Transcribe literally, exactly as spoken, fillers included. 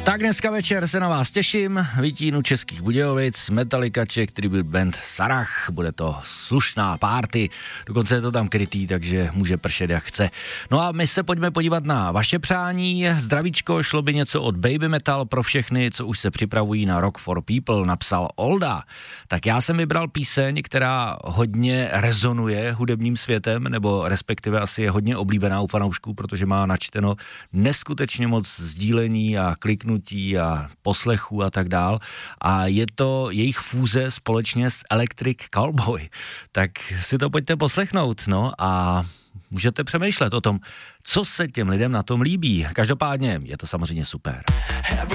Tak dneska večer se na vás těším, vytínu Českých Budějovic, Metallicaček, který byl band Sarah, bude to slušná party, dokonce je to tam krytý, takže může pršet jak chce. No a my se pojďme podívat na vaše přání, zdravíčko, šlo by něco od Baby Metal pro všechny, co už se připravují na Rock for People, napsal Olda. Tak já jsem vybral píseň, která hodně rezonuje hudebním světem, nebo respektive asi je hodně oblíbená u fanoušků, protože má načteno neskutečně moc sdílení a kliknutí a poslechů a tak dál. A je to jejich fúze společně s Electric Callboy. Tak si to pojďte poslechnout, no a můžete přemýšlet o tom, co se těm lidem na tom líbí. Každopádně je to samozřejmě super.